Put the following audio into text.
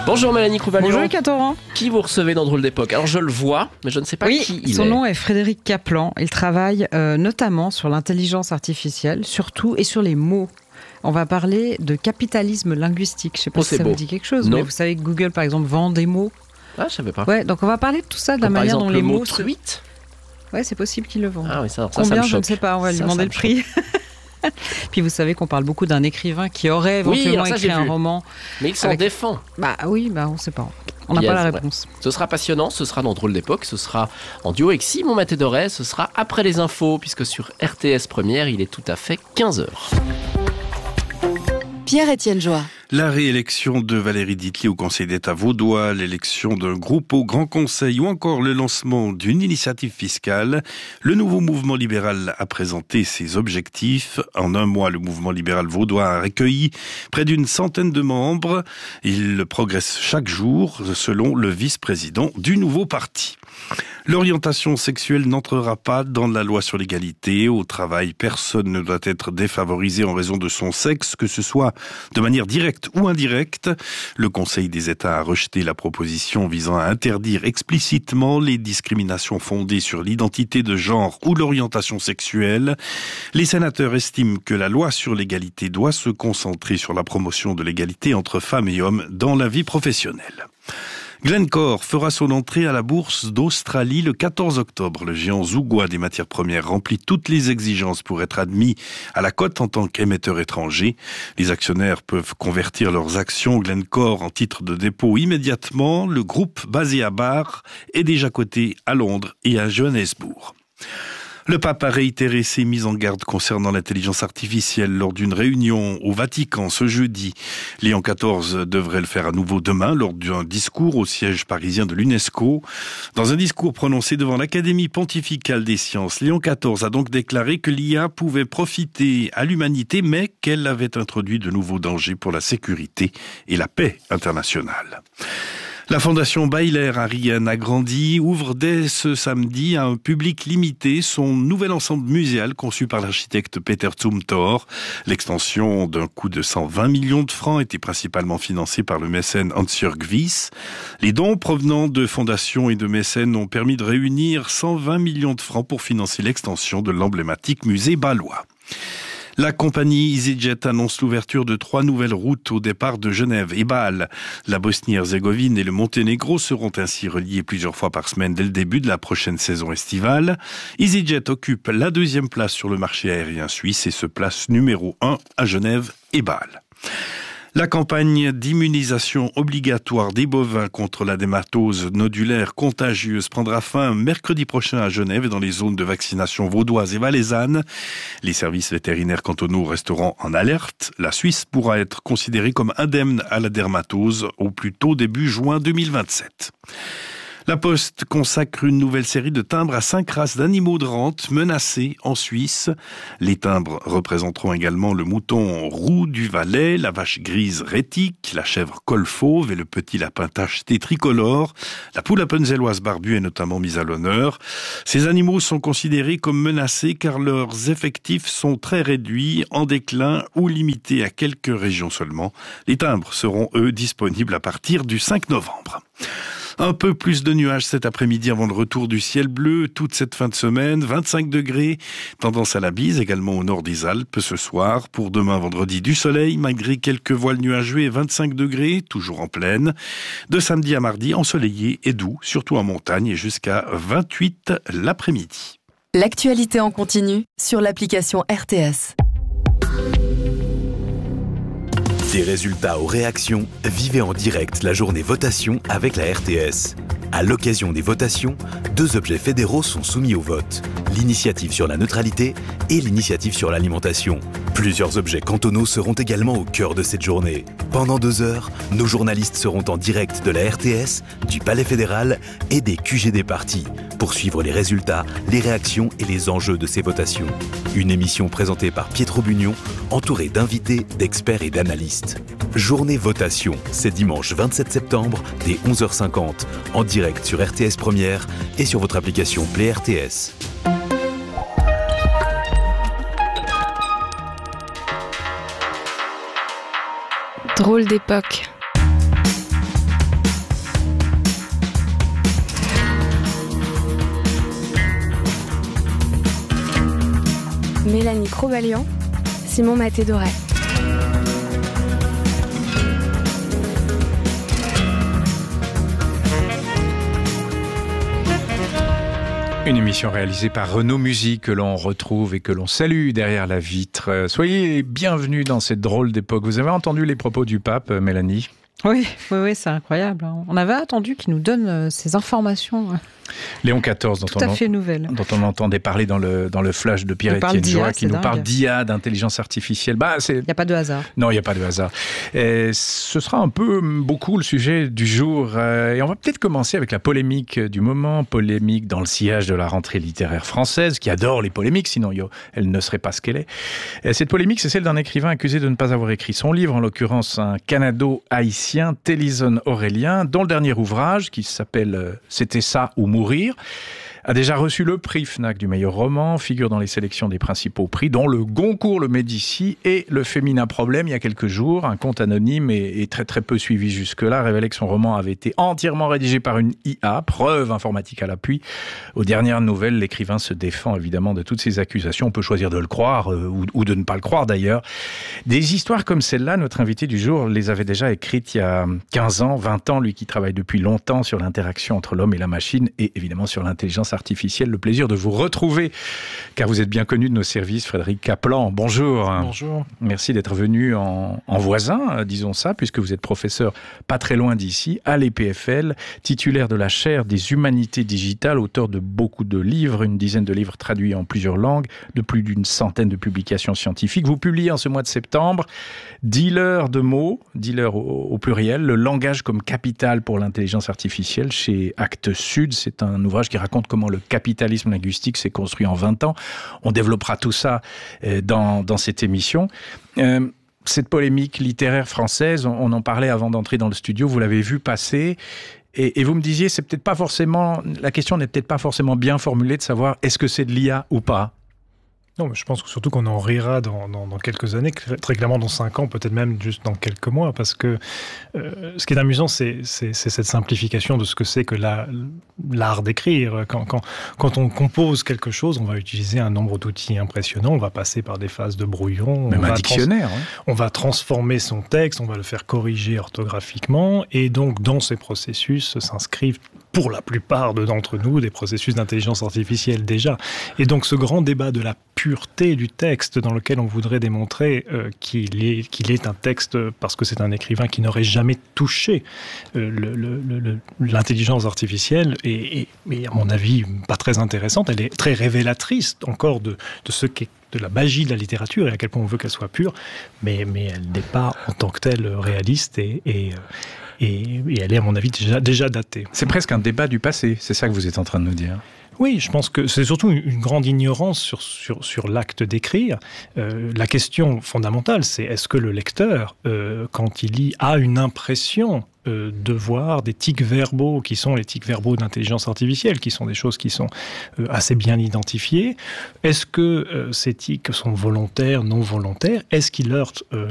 Bonjour Mélanie Crouvalion. Bonjour Catoran. Qui vous recevez dans Drôle d'époque? Alors je le vois, mais je ne sais pas qui il est. Son nom est Frédéric Kaplan. Il travaille notamment sur l'intelligence artificielle, surtout, et sur les mots. On va parler de capitalisme linguistique. Je ne sais pas si ça vous dit quelque chose, mais vous savez que Google, par exemple, vend des mots. Ah, je savais pas. Ouais, donc on va parler de tout ça, de la manière dont les mots... Par exemple, le mot truite. Ouais, c'est possible qu'il le vende. Ah oui, ça Combien, me je choque. ne sais pas, on va lui demander le prix. Puis vous savez qu'on parle beaucoup d'un écrivain qui aurait éventuellement écrit un roman. Mais il s'en défend. Bah oui, on ne sait pas. On n'a pas la réponse. Ce sera passionnant, ce sera dans Drôle d'époque, ce sera en duo avec Simon Maté-Doré, ce sera après les infos, puisque sur RTS Première, il est tout à fait 15h. Pierre-Étienne Joie. La réélection de Valérie Dietly au Conseil d'État vaudois, l'élection d'un groupe au Grand Conseil ou encore le lancement d'une initiative fiscale, le nouveau mouvement libéral a présenté ses objectifs. En un mois, le mouvement libéral vaudois a recueilli près d'une centaine de membres. Il progresse chaque jour, selon le vice-président du nouveau parti. L'orientation sexuelle n'entrera pas dans la loi sur l'égalité. Au travail, personne ne doit être défavorisé en raison de son sexe, que ce soit de manière directe ou indirecte. Le Conseil des États a rejeté la proposition visant à interdire explicitement les discriminations fondées sur l'identité de genre ou l'orientation sexuelle. Les sénateurs estiment que la loi sur l'égalité doit se concentrer sur la promotion de l'égalité entre femmes et hommes dans la vie professionnelle. Glencore fera son entrée à la bourse d'Australie le 14 octobre. Le géant zougois des matières premières remplit toutes les exigences pour être admis à la cote en tant qu'émetteur étranger. Les actionnaires peuvent convertir leurs actions Glencore en titres de dépôt immédiatement. Le groupe basé à Barre est déjà coté à Londres et à Johannesburg. Le pape a réitéré ses mises en garde concernant l'intelligence artificielle lors d'une réunion au Vatican ce jeudi. Léon XIV devrait le faire à nouveau demain lors d'un discours au siège parisien de l'UNESCO. Dans un discours prononcé devant l'Académie pontificale des sciences, Léon XIV a donc déclaré que l'IA pouvait profiter à l'humanité, mais qu'elle avait introduit de nouveaux dangers pour la sécurité et la paix internationale. La Fondation Bailher Ariane a grandi, ouvre dès ce samedi à un public limité son nouvel ensemble muséal conçu par l'architecte Peter Zumthor. L'extension d'un coût de 120 millions de francs était principalement financée par le mécène Hans-Jörg Wyss. Les dons provenant de fondations et de mécènes ont permis de réunir 120 millions de francs pour financer l'extension de l'emblématique musée bâlois. La compagnie EasyJet annonce l'ouverture de 3 nouvelles routes au départ de Genève et Bâle. La Bosnie-Herzégovine et le Monténégro seront ainsi reliés plusieurs fois par semaine dès le début de la prochaine saison estivale. EasyJet occupe la 2e place sur le marché aérien suisse et se place numéro 1 à Genève et Bâle. La campagne d'immunisation obligatoire des bovins contre la dermatose nodulaire contagieuse prendra fin mercredi prochain à Genève et dans les zones de vaccination vaudoises et valaisannes. Les services vétérinaires cantonaux resteront en alerte. La Suisse pourra être considérée comme indemne à la dermatose au plus tôt début juin 2027. La Poste consacre une nouvelle série de timbres à 5 races d'animaux de rente menacés en Suisse. Les timbres représenteront également le mouton roux du Valais, la vache grise rétique, la chèvre col fauve et le petit lapin tacheté tricolore. La poule appenzelloise barbue est notamment mise à l'honneur. Ces animaux sont considérés comme menacés car leurs effectifs sont très réduits, en déclin ou limités à quelques régions seulement. Les timbres seront, eux, disponibles à partir du 5 novembre. Un peu plus de nuages cet après-midi avant le retour du ciel bleu toute cette fin de semaine. 25 degrés, tendance à la bise également au nord des Alpes ce soir. Pour demain vendredi du soleil malgré quelques voiles nuageux et 25 degrés, toujours en plaine. De samedi à mardi ensoleillé et doux, surtout en montagne et jusqu'à 28 l'après-midi. L'actualité en continu sur l'application RTS. Des résultats aux réactions, vivez en direct la journée votation avec la RTS. À l'occasion des votations, 2 objets fédéraux sont soumis au vote. L'initiative sur la neutralité et l'initiative sur l'alimentation. Plusieurs objets cantonaux seront également au cœur de cette journée. Pendant 2 heures, nos journalistes seront en direct de la RTS, du Palais fédéral et des QG des partis pour suivre les résultats, les réactions et les enjeux de ces votations. Une émission présentée par Pietro Bugnon, entourée d'invités, d'experts et d'analystes. Journée votation, c'est dimanche 27 septembre dès 11h50 en direct sur RTS Première et sur votre application Play RTS. Drôle d'époque. Mélanie Crobalian, Simon Maté-Doré. Une émission réalisée par Renaud Musique que l'on retrouve et que l'on salue derrière la vitre. Soyez bienvenus dans cette drôle d'époque. Vous avez entendu les propos du pape, Mélanie ? Oui, c'est incroyable. On avait attendu qu'il nous donne ces informations. Léon XIV, dont on entendait parler dans le flash de Pierre-Étienne Joie, qui nous parle d'IA, d'intelligence artificielle. Il n'y a pas de hasard. Non, il n'y a pas de hasard. Et ce sera un peu beaucoup le sujet du jour. Et on va peut-être commencer avec la polémique du moment, polémique dans le sillage de la rentrée littéraire française, qui adore les polémiques, sinon elle ne serait pas ce qu'elle est. Et cette polémique, c'est celle d'un écrivain accusé de ne pas avoir écrit son livre, en l'occurrence un Canado-haïtien, Télisone Aurélien, dont le dernier ouvrage, qui s'appelle « C'était ça ou mourir », a déjà reçu le prix Fnac du meilleur roman, figure dans les sélections des principaux prix, dont le Goncourt, le Médicis et le Féminin Problème il y a quelques jours. Un compte anonyme et très très peu suivi jusque-là révélait que son roman avait été entièrement rédigé par une IA, preuve informatique à l'appui. Aux dernières nouvelles, l'écrivain se défend évidemment de toutes ces accusations. On peut choisir de le croire ou de ne pas le croire d'ailleurs. Des histoires comme celle-là, notre invité du jour les avait déjà écrites il y a 15 ans, 20 ans, lui qui travaille depuis longtemps sur l'interaction entre l'homme et la machine et évidemment sur l'intelligence artificielle. Le plaisir de vous retrouver, car vous êtes bien connu de nos services, Frédéric Kaplan. Bonjour. Bonjour. Merci d'être venu en voisin, disons ça, puisque vous êtes professeur pas très loin d'ici, à l'EPFL, titulaire de la chaire des humanités digitales, auteur de beaucoup de livres, une dizaine de livres traduits en plusieurs langues, de plus d'une centaine de publications scientifiques. Vous publiez en ce mois de septembre Dealer de mots, dealer au pluriel, le langage comme capital pour l'intelligence artificielle chez Actes Sud. C'est un ouvrage qui raconte comment le capitalisme linguistique s'est construit en 20 ans. On développera tout ça dans cette émission. Cette polémique littéraire française, on en parlait avant d'entrer dans le studio, vous l'avez vu passer. Et vous me disiez, la question n'est peut-être pas forcément bien formulée de savoir est-ce que c'est de l'IA ou pas. Non, mais je pense surtout qu'on en rira dans quelques années, très clairement dans 5 ans, peut-être même juste dans quelques mois, parce que ce qui est amusant, c'est cette simplification de ce que c'est que l'art d'écrire. Quand on compose quelque chose, on va utiliser un nombre d'outils impressionnants, on va passer par des phases de brouillon. Même un dictionnaire. On va transformer son texte, on va le faire corriger orthographiquement, et donc dans ces processus s'inscrivent pour la plupart d'entre nous, des processus d'intelligence artificielle déjà. Et donc ce grand débat de la pureté du texte dans lequel on voudrait démontrer qu'il est un texte parce que c'est un écrivain qui n'aurait jamais touché l'intelligence artificielle est à mon avis pas très intéressante. Elle est très révélatrice encore de ce qu'est de la magie de la littérature et à quel point on veut qu'elle soit pure, mais elle n'est pas en tant que telle réaliste et elle est à mon avis déjà datée. C'est presque un débat du passé, c'est ça que vous êtes en train de nous dire. Oui, je pense que c'est surtout une grande ignorance sur l'acte d'écrire. La question fondamentale, c'est est-ce que le lecteur, quand il lit, a une impression de voir des tics verbaux qui sont les tics verbaux d'intelligence artificielle, qui sont des choses qui sont assez bien identifiées. Est-ce que ces tics sont volontaires, non volontaires ? Est-ce qu'ils heurtent